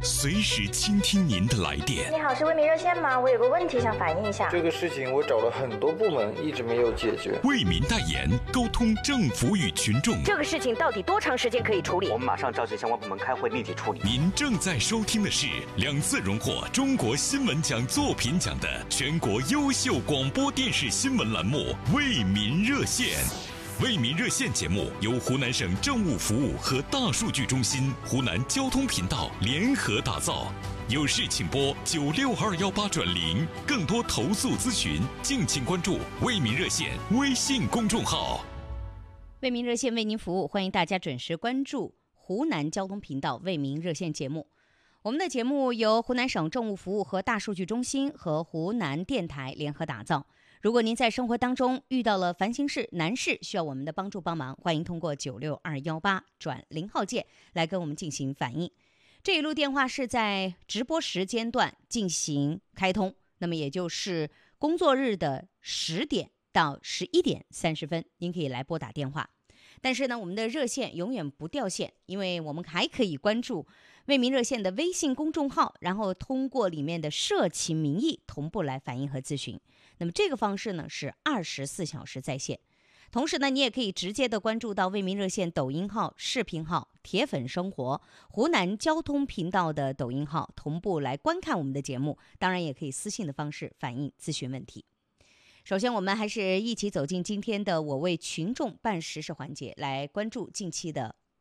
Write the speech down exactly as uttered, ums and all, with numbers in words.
随时倾听您的来电。 你好，是为民热线吗？我有个问题想反映一下。 这个事情我找了很多部门，一直没有解决。 为民代言，沟通政府与群众。 这个事情到底多长时间可以处理？ 我们马上召集相关部门开会，立即处理。 您正在收听的是两次荣获中国新闻奖作品奖的全国优秀广播电视新闻栏目《为民热线》。为民热线节目由湖南省政务服务和大数据中心、湖南交通频道联合打造。有事请拨九六二幺八转零，更多投诉咨询，敬请关注为民热线微信公众号。 为民热线为您服务，欢迎大家准时关注湖南交通频道为民热线节目。我们的节目由湖南省政务服务和大数据中心和湖南电台联合打造。如果您在生活当中遇到了烦心事、难事，需要我们的帮助帮忙，欢迎通过九六二幺八转零号键来跟我们进行反映。这一路电话是在直播时间段进行开通，那么也就是工作日的十点到十一点三十分，您可以来拨打电话。但是呢，我们的热线永远不掉线，因为我们还可以关注为民热线的微信公众号，然后通过里面的社情民意同步来反映和咨询。那么这个方式呢是二十四小时在线。同时呢，你也可以直接的关注到为民热线抖音号、视频号、铁粉生活、湖南交通频道的抖音号，同步来观看我们的节目。当然也可以私信的方式反映咨询问题。首先我们还是一起走进今天的我为群众办实事环节，来关注近期的